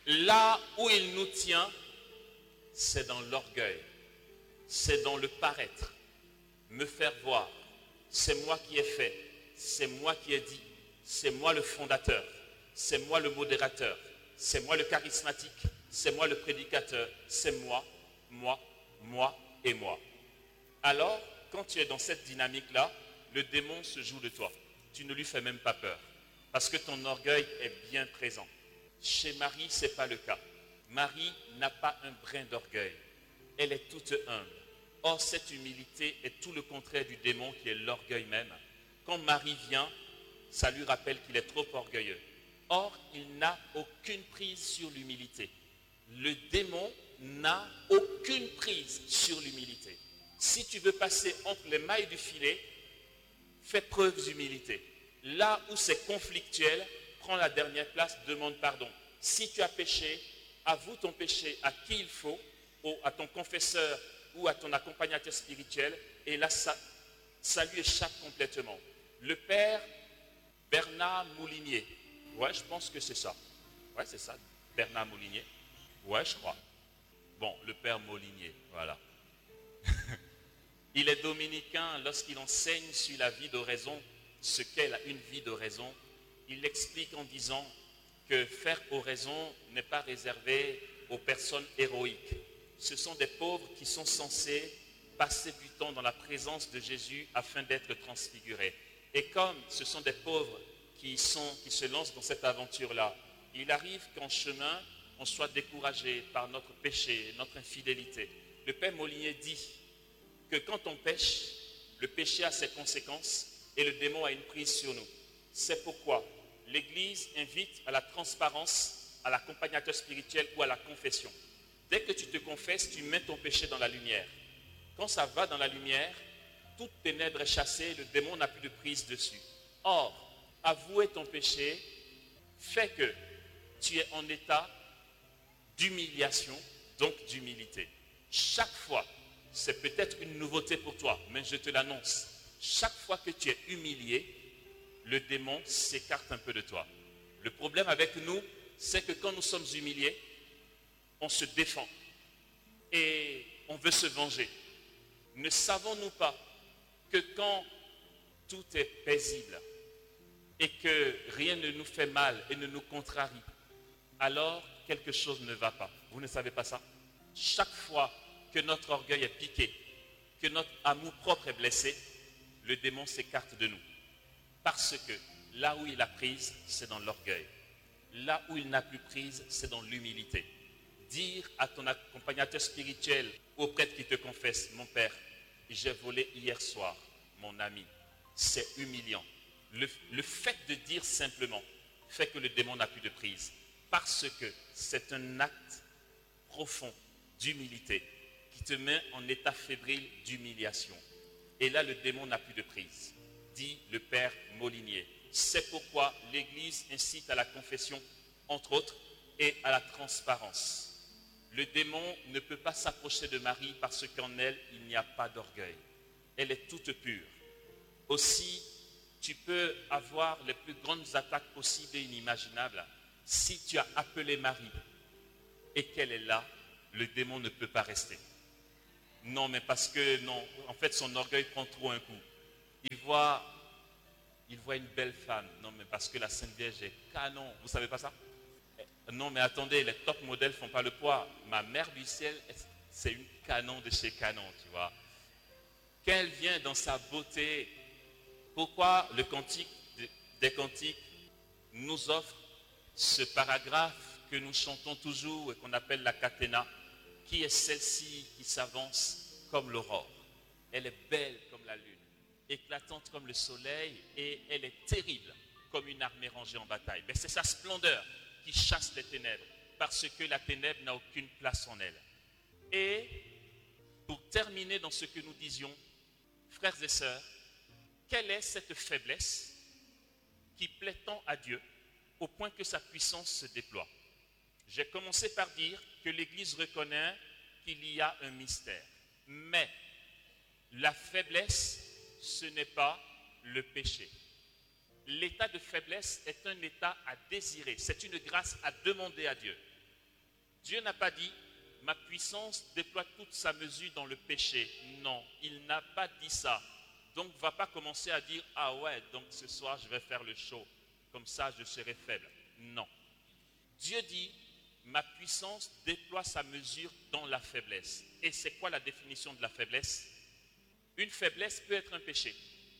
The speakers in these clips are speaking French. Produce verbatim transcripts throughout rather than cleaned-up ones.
Là où il nous tient, c'est dans l'orgueil, c'est dans le paraître, me faire voir. C'est moi qui ai fait, c'est moi qui ai dit, c'est moi le fondateur, c'est moi le modérateur, c'est moi le charismatique, c'est moi le prédicateur, c'est moi, moi, moi et moi. Alors, quand tu es dans cette dynamique-là, le démon se joue de toi. Tu ne lui fais même pas peur, parce que ton orgueil est bien présent. Chez Marie, ce n'est pas le cas. Marie n'a pas un brin d'orgueil. Elle est toute humble. Or, cette humilité est tout le contraire du démon qui est l'orgueil même. Quand Marie vient, ça lui rappelle qu'il est trop orgueilleux. Or, il n'a aucune prise sur l'humilité. Le démon n'a aucune prise sur l'humilité. Si tu veux passer entre les mailles du filet, fais preuve d'humilité. Là où c'est conflictuel, prends la dernière place, demande pardon. Si tu as péché, avoue ton péché à qui il faut, à ton confesseur ou à ton accompagnateur spirituel, et là, ça, ça lui échappe complètement. Le père Bernard Moulinier, ouais, je pense que c'est ça. Ouais, c'est ça, Bernard Moulinier. Ouais, je crois. Bon, le père Moulinier, voilà. Il est dominicain. Lorsqu'il enseigne sur la vie d'oraison, ce qu'est une vie d'oraison, il l'explique en disant que faire oraison n'est pas réservé aux personnes héroïques. Ce sont des pauvres qui sont censés passer du temps dans la présence de Jésus afin d'être transfigurés. Et comme ce sont des pauvres qui, sont, qui se lancent dans cette aventure-là, il arrive qu'en chemin, on soit découragé par notre péché, notre infidélité. Le père Molinier dit que quand on pêche, le péché a ses conséquences et le démon a une prise sur nous. C'est pourquoi l'Église invite à la transparence, à l'accompagnateur spirituel ou à la confession. Dès que tu te confesses, tu mets ton péché dans la lumière. Quand ça va dans la lumière, toute ténèbre est chassée, le démon n'a plus de prise dessus. Or, avouer ton péché fait que tu es en état d'humiliation, donc d'humilité. Chaque fois, c'est peut-être une nouveauté pour toi, mais je te l'annonce. Chaque fois que tu es humilié, le démon s'écarte un peu de toi. Le problème avec nous, c'est que quand nous sommes humiliés, on se défend et on veut se venger. Ne savons-nous pas que quand tout est paisible et que rien ne nous fait mal et ne nous contrarie, alors quelque chose ne va pas. Vous ne savez pas ça? Chaque fois que notre orgueil est piqué, que notre amour-propre est blessé, le démon s'écarte de nous. Parce que là où il a prise, c'est dans l'orgueil. Là où il n'a plus prise, c'est dans l'humilité. Dire à ton accompagnateur spirituel, au prêtre qui te confesse, mon père, j'ai volé hier soir, mon ami, c'est humiliant. Le, le fait de dire simplement fait que le démon n'a plus de prise. Parce que c'est un acte profond d'humilité qui te met en état fébrile d'humiliation. Et là, le démon n'a plus de prise, dit le père Molinier. C'est pourquoi l'Église incite à la confession, entre autres, et à la transparence. Le démon ne peut pas s'approcher de Marie parce qu'en elle, il n'y a pas d'orgueil. Elle est toute pure. Aussi, tu peux avoir les plus grandes attaques possibles et inimaginables. Si tu as appelé Marie et qu'elle est là, le démon ne peut pas rester. Non, mais parce que, non, en fait, son orgueil prend trop un coup. Il voit, il voit une belle femme. Non, mais parce que la Sainte Vierge est canon. Vous savez pas ça? Non, mais attendez, les top modèles font pas le poids. Ma mère du ciel, c'est une canon de chez canon, tu vois. Qu'elle vient dans sa beauté. Pourquoi le cantique des cantiques nous offre ce paragraphe que nous chantons toujours et qu'on appelle la catena, qui est celle-ci qui s'avance comme l'aurore. Elle est belle comme la lune, éclatante comme le soleil, et elle est terrible comme une armée rangée en bataille. Mais c'est sa splendeur qui chasse les ténèbres, parce que la ténèbre n'a aucune place en elle. Et pour terminer dans ce que nous disions, frères et sœurs, quelle est cette faiblesse qui plaît tant à Dieu au point que sa puissance se déploie? J'ai commencé par dire que l'Église reconnaît qu'il y a un mystère. Mais la faiblesse, ce n'est pas le péché. L'état de faiblesse est un état à désirer. C'est une grâce à demander à Dieu. Dieu n'a pas dit « ma puissance déploie toute sa mesure dans le péché ». Non, il n'a pas dit ça. Donc, ne va pas commencer à dire « ah ouais, donc ce soir je vais faire le show, comme ça je serai faible ». Non. Dieu dit « ma puissance déploie sa mesure dans la faiblesse ». Et c'est quoi la définition de la faiblesse? Une faiblesse peut être un péché,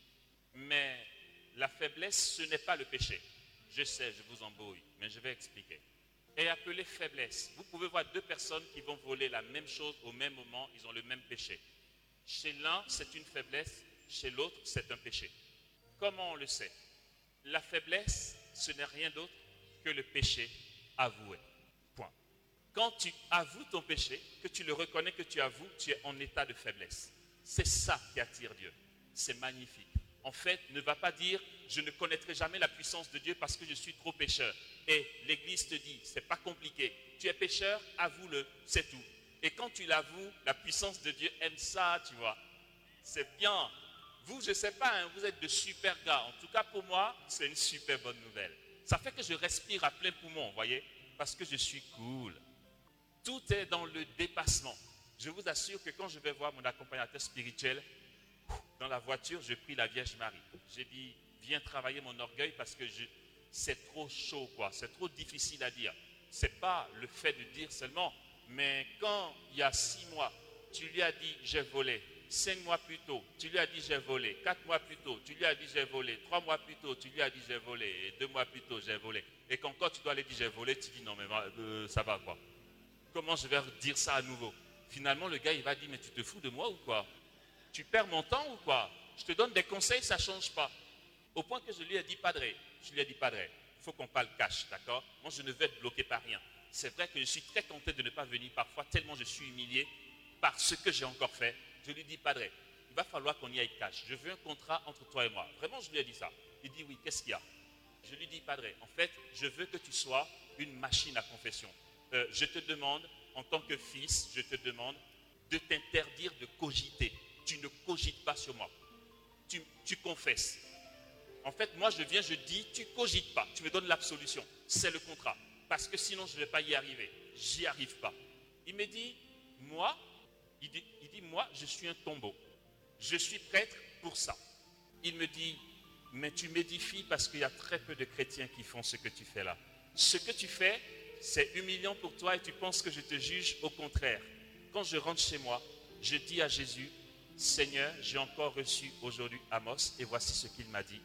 mais la faiblesse, ce n'est pas le péché. Je sais, je vous embrouille, mais je vais expliquer. Est appelée faiblesse. Vous pouvez voir deux personnes qui vont voler la même chose au même moment, ils ont le même péché. Chez l'un, c'est une faiblesse, chez l'autre, c'est un péché. Comment on le sait? La faiblesse, ce n'est rien d'autre que le péché avoué. Point. Quand tu avoues ton péché, que tu le reconnais, que tu avoues, tu es en état de faiblesse. C'est ça qui attire Dieu. C'est magnifique. En fait, ne va pas dire « je ne connaîtrai jamais la puissance de Dieu parce que je suis trop pécheur ». Et l'Église te dit, c'est pas compliqué. Tu es pécheur, avoue-le, c'est tout. Et quand tu l'avoues, la puissance de Dieu aime ça, tu vois. C'est bien. Vous, je ne sais pas, hein, vous êtes de super gars. En tout cas, pour moi, c'est une super bonne nouvelle. Ça fait que je respire à plein poumon, vous voyez, parce que je suis cool. Tout est dans le dépassement. Je vous assure que quand je vais voir mon accompagnateur spirituel, dans la voiture, je prie la Vierge Marie. J'ai dit, viens travailler mon orgueil parce que je, c'est trop chaud, quoi. C'est trop difficile à dire. Ce n'est pas le fait de dire seulement, mais quand il y a six mois, tu lui as dit, j'ai volé. Cinq mois plus tôt, tu lui as dit, j'ai volé. Quatre mois plus tôt, tu lui as dit, j'ai volé. Trois mois plus tôt, tu lui as dit, j'ai volé. Et deux mois plus tôt, j'ai volé. Et qu'encore tu dois lui dire, j'ai volé, tu dis, non, mais euh, ça va, quoi. Comment je vais dire ça à nouveau? Finalement, le gars, il va dire, mais tu te fous de moi ou quoi? Tu perds mon temps ou quoi? Je te donne des conseils, ça ne change pas. Au point que je lui ai dit, Padre, je lui ai dit, Padre, il faut qu'on parle cash, d'accord? Moi, je ne vais être bloqué par rien. C'est vrai que je suis très tenté de ne pas venir parfois, tellement je suis humilié par ce que j'ai encore fait. Je lui dis, Padre, il va falloir qu'on y aille cash. Je veux un contrat entre toi et moi. Vraiment, je lui ai dit ça. Il dit, oui, qu'est-ce qu'il y a? Je lui dis, Padre, en fait, je veux que tu sois une machine à confession. Euh, je te demande, en tant que fils, je te demande de t'interdire de cogiter. Tu ne cogites pas sur moi. Tu, tu confesses. En fait, moi, je viens, je dis, tu cogites pas. Tu me donnes l'absolution. C'est le contrat. Parce que sinon, je ne vais pas y arriver. J'y arrive pas. Il me dit, moi, il dit, il dit, moi, je suis un tombeau. Je suis prêtre pour ça. Il me dit, mais tu m'édifies parce qu'il y a très peu de chrétiens qui font ce que tu fais là. Ce que tu fais, c'est humiliant pour toi et tu penses que je te juge. Au contraire. Quand je rentre chez moi, je dis à Jésus, Seigneur, j'ai encore reçu aujourd'hui Amos et voici ce qu'il m'a dit.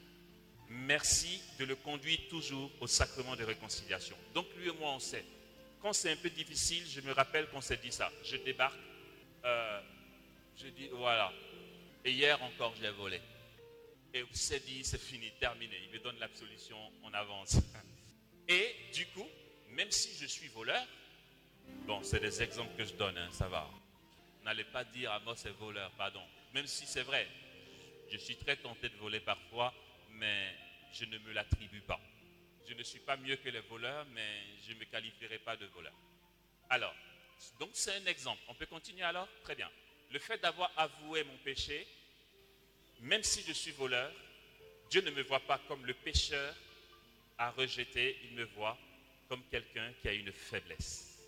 Merci de le conduire toujours au sacrement de réconciliation. Donc lui et moi, on sait. Quand c'est un peu difficile, je me rappelle qu'on s'est dit ça. Je débarque, euh, je dis voilà. Et hier encore, j'ai volé. Et on s'est dit, c'est fini, terminé. Il me donne l'absolution, on avance. Et du coup, même si je suis voleur, bon, c'est des exemples que je donne, hein, ça va. N'allez pas dire Amos est voleur, pardon. Même si c'est vrai, je suis très tenté de voler parfois, mais je ne me l'attribue pas. Je ne suis pas mieux que les voleurs, mais je ne me qualifierai pas de voleur. Alors, donc c'est un exemple. On peut continuer alors? Très bien. Le fait d'avoir avoué mon péché, même si je suis voleur, Dieu ne me voit pas comme le pécheur à rejeter, il me voit comme quelqu'un qui a une faiblesse.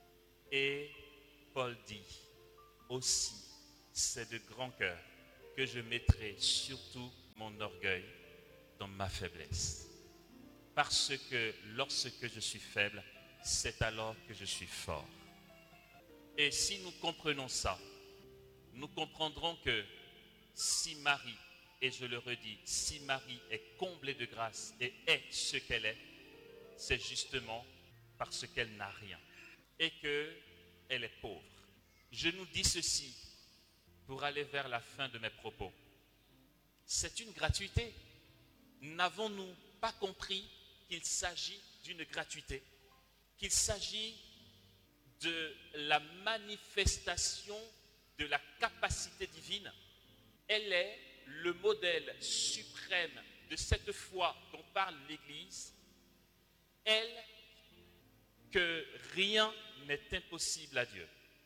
Et Paul dit, aussi, c'est de grand cœur que je mettrai surtout mon orgueil dans ma faiblesse. Parce que lorsque je suis faible, c'est alors que je suis fort. Et si nous comprenons ça, nous comprendrons que si Marie, et je le redis, si Marie est comblée de grâce et est ce qu'elle est, c'est justement parce qu'elle n'a rien et qu'elle est pauvre. Je nous dis ceci pour aller vers la fin de mes propos. C'est une gratuité. N'avons-nous pas compris qu'il s'agit d'une gratuité, qu'il s'agit de la manifestation de la capacité divine? Elle est le modèle suprême de cette foi dont parle l'Église. Elle, que rien n'est impossible à Dieu.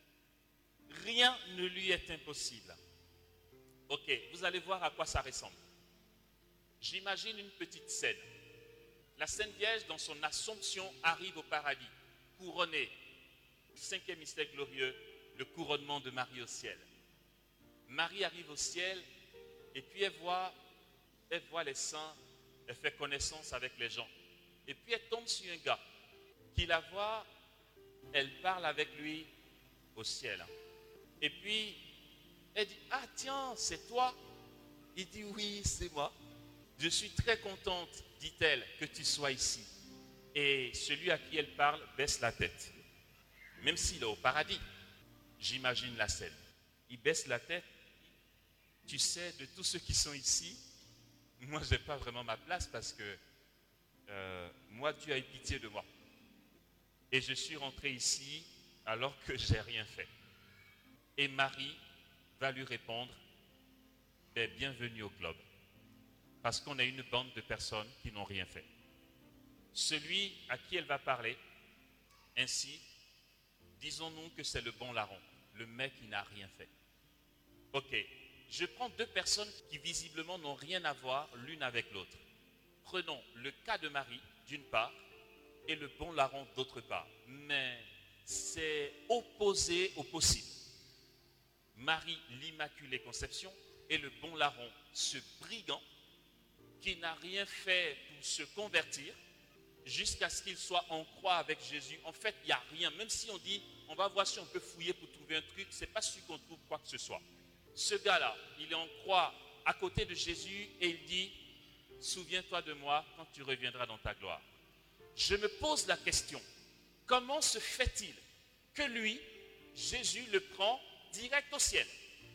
Rien ne lui est impossible. Ok, vous allez voir à quoi ça ressemble. J'imagine une petite scène. La Sainte Vierge, dans son Assomption, arrive au paradis, couronnée Cinquième mystère glorieux, le couronnement de Marie au ciel. Marie arrive au ciel et puis elle voit, elle voit les saints, elle fait connaissance avec les gens. Et puis elle tombe sur un gars qui la voit, elle parle avec lui au ciel. Et puis elle dit, ah tiens, c'est toi? Il dit, oui, c'est moi. Je suis très contente, dit-elle, que tu sois ici. Et celui à qui elle parle baisse la tête. Même s'il est au paradis, j'imagine la scène. Il baisse la tête. Tu sais, de tous ceux qui sont ici, moi, je n'ai pas vraiment ma place parce que euh, moi, Dieu a eu pitié de moi. Et je suis rentré ici alors que je n'ai rien fait. Et Marie va lui répondre, ben, bienvenue au club. Parce qu'on a une bande de personnes qui n'ont rien fait. Celui à qui elle va parler, ainsi, disons-nous que c'est le bon larron, le mec qui n'a rien fait. Ok, je prends deux personnes qui visiblement n'ont rien à voir l'une avec l'autre. Prenons le cas de Marie, d'une part, et le bon larron d'autre part. Mais c'est opposé au possible. Marie, l'Immaculée Conception, et le bon larron, ce brigand qui n'a rien fait pour se convertir, jusqu'à ce qu'il soit en croix avec Jésus. En fait, il n'y a rien. Même si on dit, on va voir si on peut fouiller pour trouver un truc, ce n'est pas sûr qu'on trouve quoi que ce soit. Ce gars-là, il est en croix à côté de Jésus et il dit, souviens-toi de moi quand tu reviendras dans ta gloire. Je me pose la question, comment se fait-il que lui, Jésus, le prend direct au ciel?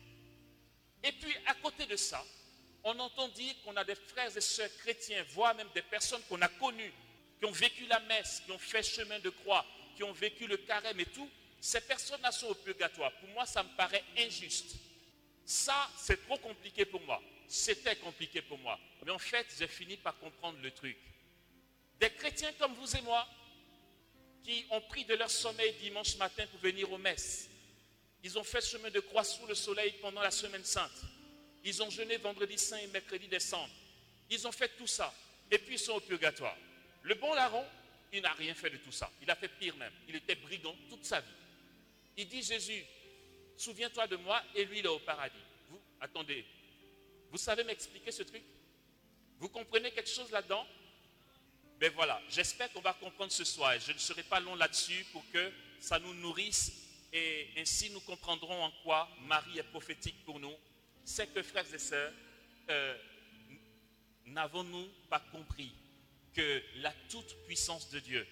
Et puis, à côté de ça, on entend dire qu'on a des frères et sœurs chrétiens, voire même des personnes qu'on a connues, qui ont vécu la messe, qui ont fait chemin de croix, qui ont vécu le carême et tout. Ces personnes-là sont au purgatoire. Pour moi, ça me paraît injuste. Ça, c'est trop compliqué pour moi. C'était compliqué pour moi. Mais en fait, j'ai fini par comprendre le truc. Des chrétiens comme vous et moi, qui ont pris de leur sommeil dimanche matin pour venir aux messes. Ils ont fait chemin de croix sous le soleil pendant la semaine sainte. Ils ont jeûné vendredi saint et mercredi décembre. Ils ont fait tout ça. Et puis ils sont au purgatoire. Le bon larron, il n'a rien fait de tout ça. Il a fait pire même. Il était brigand toute sa vie. Il dit, Jésus, souviens-toi de moi, et lui, il est au paradis. Vous, attendez, vous savez m'expliquer ce truc? Vous comprenez quelque chose là-dedans? Ben voilà, j'espère qu'on va comprendre ce soir. Et je ne serai pas long là-dessus pour que ça nous nourrisse et ainsi nous comprendrons en quoi Marie est prophétique pour nous. C'est que, frères et sœurs, euh, n'avons-nous pas compris que la toute-puissance de Dieu,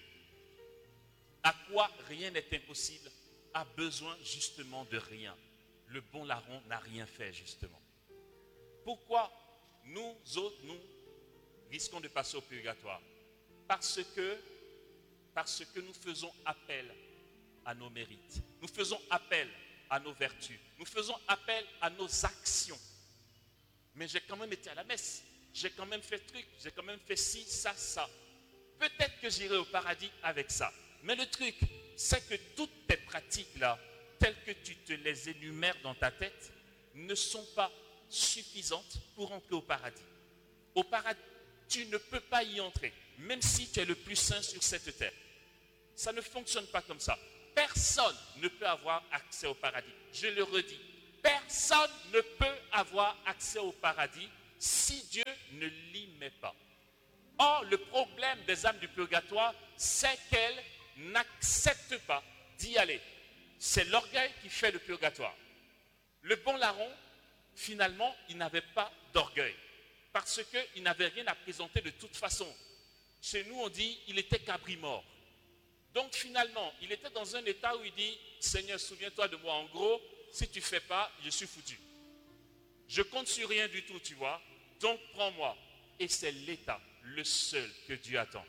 à quoi rien n'est impossible, a besoin justement de rien. Le bon larron n'a rien fait justement. Pourquoi nous autres, nous, risquons de passer au purgatoire? Parce que, parce que nous faisons appel à nos mérites. Nous faisons appel à nos vertus. Nous faisons appel à nos actions. Mais j'ai quand même été à la messe. J'ai quand même fait truc. J'ai quand même fait ci, ça, ça. Peut-être que j'irai au paradis avec ça. Mais le truc, c'est que toutes tes pratiques-là, telles que tu te les énumères dans ta tête, ne sont pas suffisantes pour entrer au paradis. Au paradis, tu ne peux pas y entrer, même si tu es le plus saint sur cette terre. Ça ne fonctionne pas comme ça. Personne ne peut avoir accès au paradis. Je le redis, personne ne peut avoir accès au paradis si Dieu ne l'y met pas. Or, le problème des âmes du purgatoire, c'est qu'elles n'acceptent pas d'y aller. C'est l'orgueil qui fait le purgatoire. Le bon larron, finalement, il n'avait pas d'orgueil. Parce qu'il n'avait rien à présenter de toute façon. Chez nous, on dit, il était cabri mort. Donc finalement, il était dans un état où il dit, Seigneur, souviens-toi de moi. En gros, si tu ne fais pas, je suis foutu. Je compte sur rien du tout, tu vois. Donc prends-moi. Et c'est l'état, le seul que Dieu attend.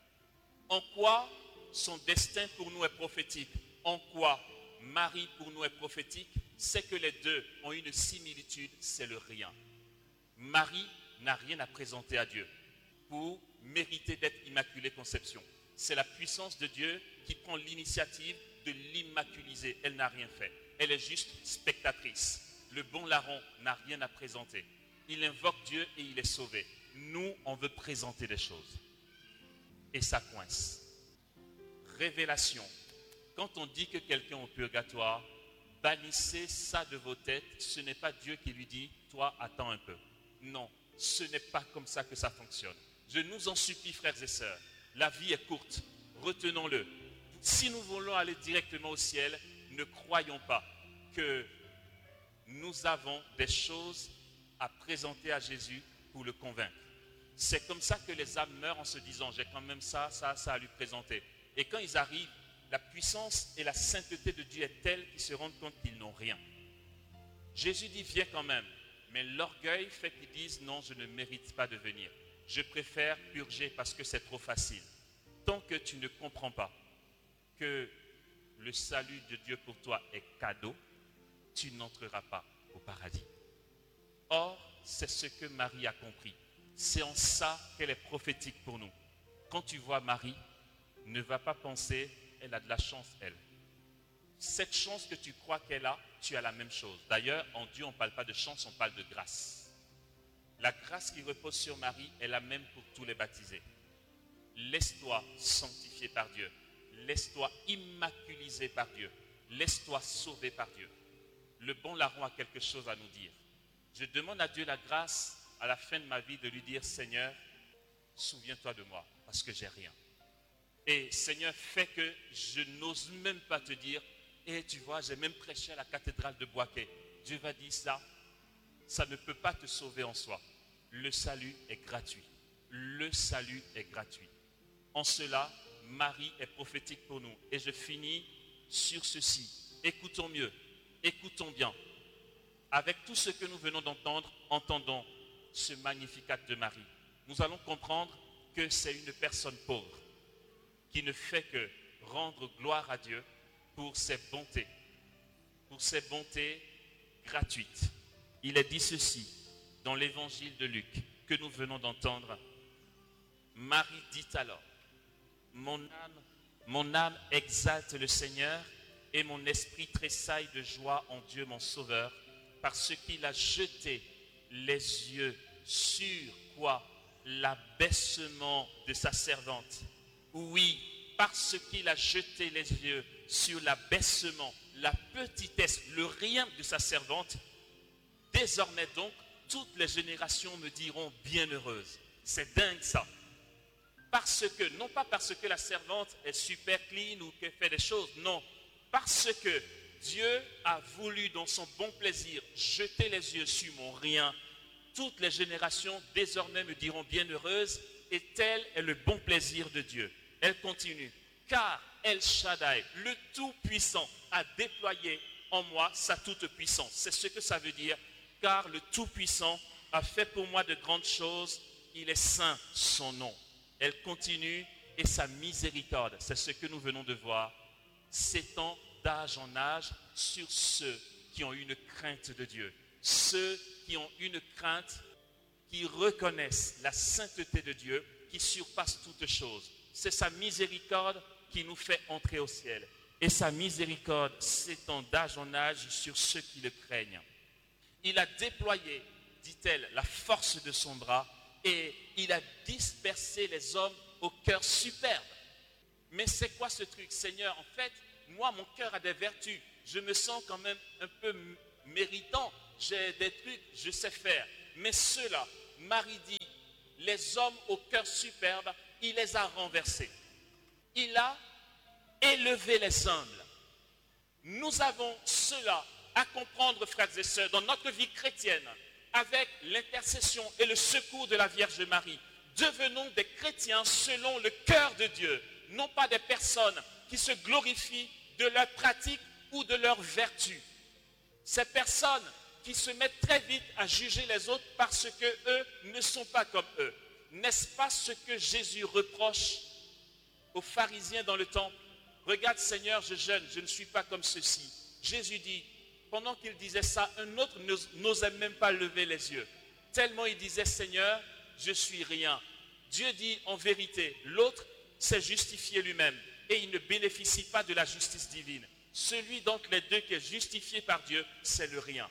En quoi son destin pour nous est prophétique? En quoi Marie pour nous est prophétique? C'est que les deux ont une similitude, c'est le rien. Marie n'a rien à présenter à Dieu pour mériter d'être Immaculée Conception. C'est la puissance de Dieu qui prend l'initiative de l'immaculiser. Elle n'a rien fait. Elle est juste spectatrice. Le bon larron n'a rien à présenter. Il invoque Dieu et il est sauvé. Nous, on veut présenter des choses. Et ça coince. Révélation Quand on dit que quelqu'un est au purgatoire, bannissez ça de vos têtes. Ce n'est pas Dieu qui lui dit, toi, attends un peu. Non, ce n'est pas comme ça que ça fonctionne. Je nous en supplie, frères et sœurs, la vie est courte, retenons-le. Si nous voulons aller directement au ciel, ne croyons pas que nous avons des choses à présenter à Jésus pour le convaincre. C'est comme ça que les âmes meurent en se disant, j'ai quand même ça, ça, ça à lui présenter. Et quand ils arrivent, la puissance et la sainteté de Dieu est telle qu'ils se rendent compte qu'ils n'ont rien. Jésus dit, viens quand même. Mais l'orgueil fait qu'ils disent, non, je ne mérite pas de venir. Je préfère purger parce que c'est trop facile. Tant que tu ne comprends pas que le salut de Dieu pour toi est cadeau, tu n'entreras pas au paradis. Or, c'est ce que Marie a compris. C'est en ça qu'elle est prophétique pour nous. Quand tu vois Marie, ne va pas penser, elle a de la chance, elle. Cette chance que tu crois qu'elle a, tu as la même chose. D'ailleurs, en Dieu, on ne parle pas de chance, on parle de grâce. La grâce qui repose sur Marie est la même pour tous les baptisés. Laisse-toi sanctifier par Dieu. Laisse-toi immaculiser par Dieu. Laisse-toi sauver par Dieu. Le bon larron a quelque chose à nous dire. Je demande à Dieu la grâce à la fin de ma vie de lui dire, Seigneur, souviens-toi de moi parce que j'ai rien. Et Seigneur, fais que je n'ose même pas te dire, et tu vois, j'ai même prêché à la cathédrale de Boaké. Dieu va dire ça, ça ne peut pas te sauver en soi. Le salut est gratuit. Le salut est gratuit. En cela, Marie est prophétique pour nous. Et je finis sur ceci. Écoutons mieux, écoutons bien. Avec tout ce que nous venons d'entendre, entendons ce magnificat de Marie. Nous allons comprendre que c'est une personne pauvre qui ne fait que rendre gloire à Dieu pour ses bontés, pour ses bontés gratuites. Il est dit ceci dans l'évangile de Luc que nous venons d'entendre. Marie dit alors, mon âme, mon âme exalte le Seigneur et mon esprit tressaille de joie en Dieu mon Sauveur, parce qu'il a jeté les yeux sur quoi? L'abaissement de sa servante. Oui, parce qu'il a jeté les yeux sur l'abaissement, la petitesse, le rien de sa servante, désormais donc, toutes les générations me diront bienheureuse. C'est dingue ça. Parce que, non pas parce que la servante est super clean ou qu'elle fait des choses, non. Parce que Dieu a voulu dans son bon plaisir jeter les yeux sur mon rien. Toutes les générations désormais me diront bienheureuse, et tel est le bon plaisir de Dieu. Elle continue. Car El Shaddai, le Tout-Puissant, a déployé en moi sa toute-puissance. C'est ce que ça veut dire. Car le Tout-Puissant a fait pour moi de grandes choses. Il est saint, son nom. Elle continue. Et sa miséricorde, c'est ce que nous venons de voir, s'étend d'âge en âge sur ceux qui ont une crainte de Dieu. Ceux qui ont une crainte, qui reconnaissent la sainteté de Dieu, qui surpasse toute chose. C'est sa miséricorde qui nous fait entrer au ciel. Et sa miséricorde s'étend d'âge en âge sur ceux qui le craignent. Il a déployé, dit-elle, la force de son bras et il a dispersé les hommes au cœur superbe. Mais c'est quoi ce truc, Seigneur? En fait, moi, mon cœur a des vertus. Je me sens quand même un peu méritant. J'ai des trucs, je sais faire. Mais ceux-là, Marie dit, les hommes au cœur superbe, il les a renversés. Il a élevé les humbles. Nous avons cela à comprendre, frères et sœurs, dans notre vie chrétienne, avec l'intercession et le secours de la Vierge Marie. Devenons des chrétiens selon le cœur de Dieu, non pas des personnes qui se glorifient de leur pratique ou de leur vertu. Ces personnes qui se mettent très vite à juger les autres parce qu'eux ne sont pas comme eux. N'est-ce pas ce que Jésus reproche aux pharisiens dans le temple? Regarde Seigneur, je jeûne, je ne suis pas comme ceux-ci. Jésus dit, pendant qu'il disait ça, un autre n'osait même pas lever les yeux. Tellement il disait, Seigneur, je suis rien. Dieu dit en vérité, l'autre s'est justifié lui-même et il ne bénéficie pas de la justice divine. Celui d'entre les deux qui est justifié par Dieu, c'est le rien.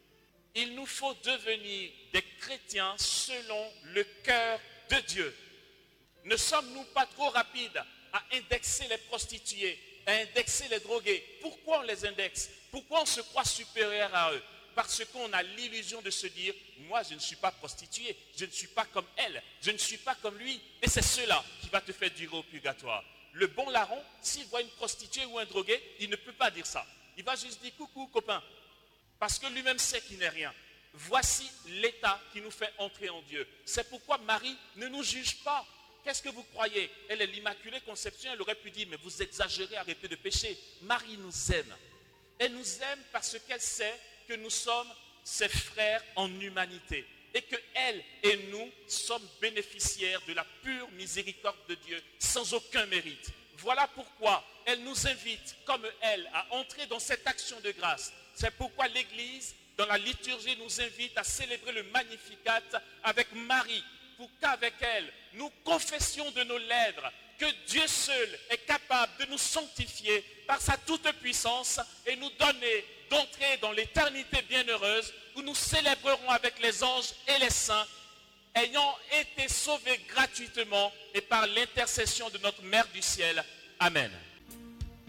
Il nous faut devenir des chrétiens selon le cœur de Dieu. Ne sommes-nous pas trop rapides à indexer les prostituées? à indexer les drogués. Pourquoi on les indexe? Pourquoi on se croit supérieur à eux? Parce qu'on a l'illusion de se dire, moi je ne suis pas prostituée, je ne suis pas comme elle, je ne suis pas comme lui. Et c'est cela qui va te faire durer au purgatoire. Le bon larron, s'il voit une prostituée ou un drogué, il ne peut pas dire ça. Il va juste dire, coucou copain, parce que lui-même sait qu'il n'est rien. Voici l'état qui nous fait entrer en Dieu. C'est pourquoi Marie ne nous juge pas. Qu'est-ce que vous croyez? Elle est l'Immaculée Conception, elle aurait pu dire, mais vous exagérez, arrêtez de pécher. Marie nous aime. Elle nous aime parce qu'elle sait que nous sommes ses frères en humanité et que elle et nous sommes bénéficiaires de la pure miséricorde de Dieu sans aucun mérite. Voilà pourquoi elle nous invite, comme elle, à entrer dans cette action de grâce. C'est pourquoi l'Église, dans la liturgie, nous invite à célébrer le Magnificat avec Marie, pour qu'avec elle, nous confessions de nos lèvres que Dieu seul est capable de nous sanctifier par sa toute-puissance et nous donner d'entrer dans l'éternité bienheureuse où nous célébrerons avec les anges et les saints, ayant été sauvés gratuitement et par l'intercession de notre Mère du ciel. Amen.